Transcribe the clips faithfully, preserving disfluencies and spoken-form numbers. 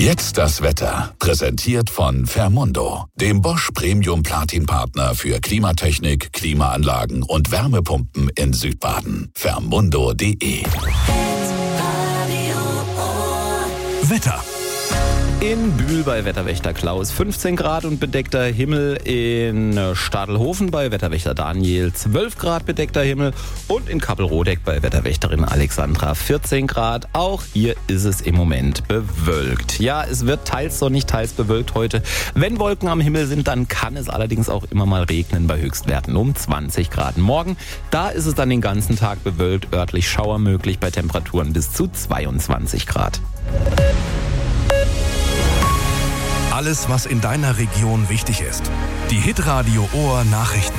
Jetzt das Wetter. Präsentiert von Fermundo, dem Bosch Premium Platin Partner für Klimatechnik, Klimaanlagen und Wärmepumpen in Südbaden. Fermundo punkt de. Wetter. In Bühl bei Wetterwächter Klaus fünfzehn Grad und bedeckter Himmel, in Stadelhofen bei Wetterwächter Daniel zwölf Grad bedeckter Himmel und in Kappelrodeck bei Wetterwächterin Alexandra vierzehn Grad. Auch hier ist es im Moment bewölkt. Ja, es wird teils sonnig, teils bewölkt heute. Wenn Wolken am Himmel sind, dann kann es allerdings auch immer mal regnen bei Höchstwerten um zwanzig Grad. Morgen, da ist es dann den ganzen Tag bewölkt, örtlich Schauer möglich bei Temperaturen bis zu zweiundzwanzig Grad. Alles, was in deiner Region wichtig ist. Die Hitradio Ohr Nachrichten.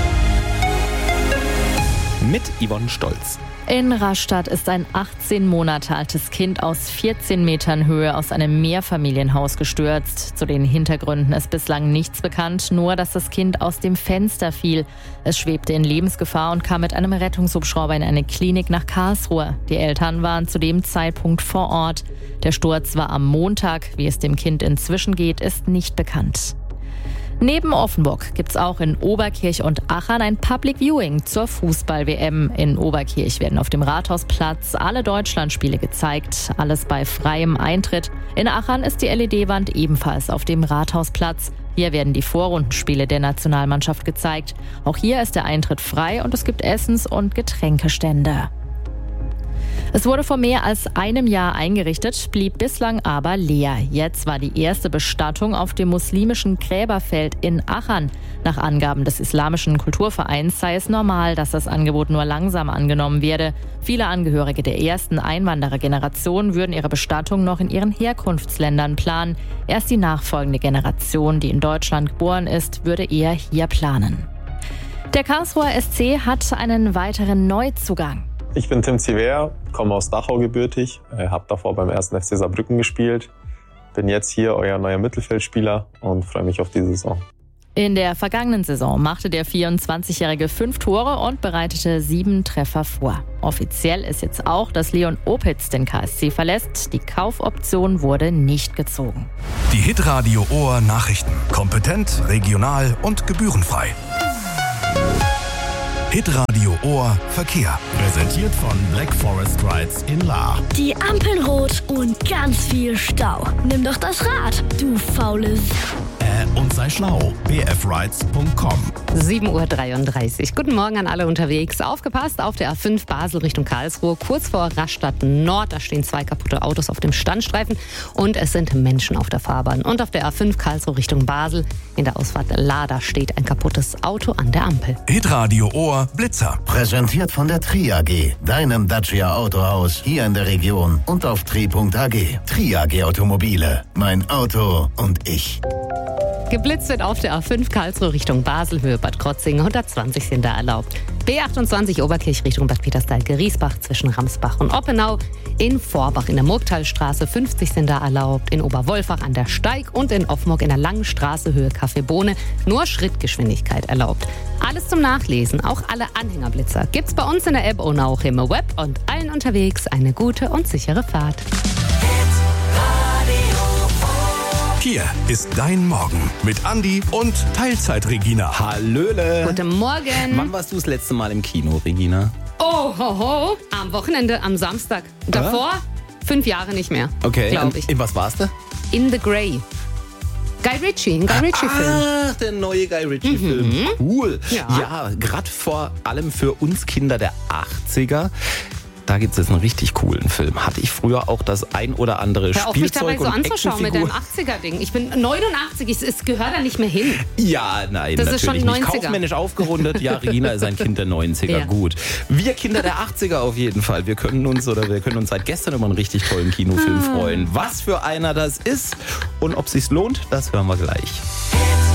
Mit Yvonne Stolz. In Rastatt ist ein achtzehn Monate altes Kind aus vierzehn Metern Höhe aus einem Mehrfamilienhaus gestürzt. Zu den Hintergründen ist bislang nichts bekannt, nur dass das Kind aus dem Fenster fiel. Es schwebte in Lebensgefahr und kam mit einem Rettungshubschrauber in eine Klinik nach Karlsruhe. Die Eltern waren zu dem Zeitpunkt vor Ort. Der Sturz war am Montag. Wie es dem Kind inzwischen geht, ist nicht bekannt. Neben Offenburg gibt es auch in Oberkirch und Achern ein Public Viewing zur Fußball-W M. In Oberkirch werden auf dem Rathausplatz alle Deutschlandspiele gezeigt, alles bei freiem Eintritt. In Achern ist die L E D-Wand ebenfalls auf dem Rathausplatz. Hier werden die Vorrundenspiele der Nationalmannschaft gezeigt. Auch hier ist der Eintritt frei und es gibt Essens- und Getränkestände. Es wurde vor mehr als einem Jahr eingerichtet, blieb bislang aber leer. Jetzt war die erste Bestattung auf dem muslimischen Gräberfeld in Achern. Nach Angaben des Islamischen Kulturvereins sei es normal, dass das Angebot nur langsam angenommen werde. Viele Angehörige der ersten Einwanderergeneration würden ihre Bestattung noch in ihren Herkunftsländern planen. Erst die nachfolgende Generation, die in Deutschland geboren ist, würde eher hier planen. Der Karlsruher S C hat einen weiteren Neuzugang. Ich bin Tim Ziver, komme aus Dachau gebürtig, habe davor beim ersten F C Saarbrücken gespielt, bin jetzt hier euer neuer Mittelfeldspieler und freue mich auf die Saison. In der vergangenen Saison machte der vierundzwanzigjährige fünf Tore und bereitete sieben Treffer vor. Offiziell ist jetzt auch, dass Leon Opitz den K S C verlässt. Die Kaufoption wurde nicht gezogen. Die Hitradio Ohr Nachrichten. Kompetent, regional und gebührenfrei. Hitradio Ohr Verkehr. Präsentiert von Black Forest Rides in Lahr. Die Ampel rot und ganz viel Stau. Nimm doch das Rad, du faules. Äh, und sei schlau. b f rides punkt com. sieben Uhr dreiunddreißig. Guten Morgen an alle unterwegs. Aufgepasst auf der A fünf Basel Richtung Karlsruhe. Kurz vor Rastatt Nord. Da stehen zwei kaputte Autos auf dem Standstreifen. Und es sind Menschen auf der Fahrbahn. Und auf der A fünf Karlsruhe Richtung Basel. In der Ausfahrt Lahr steht ein kaputtes Auto an der Ampel. Hitradio Ohr Blitzer. Präsentiert von der Tri A G, deinem Dacia Autohaus hier in der Region und auf tri punkt a g. Tri A G Automobile, mein Auto und ich. Geblitzt wird auf der A fünf Karlsruhe Richtung Basel, Höhe Bad Krotzingen, hundertzwanzig sind da erlaubt. B achtundzwanzig Oberkirch Richtung Bad Petersdalke-Riesbach zwischen Ramsbach und Oppenau. In Vorbach in der Murgtalstraße fünfzig sind da erlaubt. In Oberwolfach an der Steig und in Offenburg in der Langen Straße Höhe Kaffeebohne nur Schrittgeschwindigkeit erlaubt. Alles zum Nachlesen, auch alle Anhängerblitzer, gibt's bei uns in der App und auch im Web und allen unterwegs eine gute und sichere Fahrt. Hier ist dein Morgen mit Andi und Teilzeit-Regina. Hallöle. Guten Morgen. Wann warst du das letzte Mal im Kino, Regina? Oh, ho, ho. Am Wochenende, am Samstag. Davor fünf Jahre nicht mehr, Okay, glaube ich. in was warst du? In the Grey. Guy Ritchie, ein Guy Ritchie-Film. Ach, der neue Guy Ritchie-Film. Mhm. Cool. Ja, ja gerade vor allem für uns Kinder der achtziger. Da gibt es jetzt einen richtig coolen Film. Hatte ich früher auch das ein oder andere Hör auf, mich Spielzeug dabei so und anzuschauen mit deinem Actionfigur. achtziger-Ding. Ich bin neunundachtzig, es, es gehört da nicht mehr hin. Ja, nein, Das natürlich ist schon nicht. neunziger. Kaufmännisch aufgerundet. Ja, Regina ist ein Kind der neunziger. Ja. Gut. Wir Kinder der achtziger auf jeden Fall. Wir können uns oder wir können uns seit gestern über einen richtig tollen Kinofilm freuen. Was für einer das ist und ob es sich lohnt, das hören wir gleich.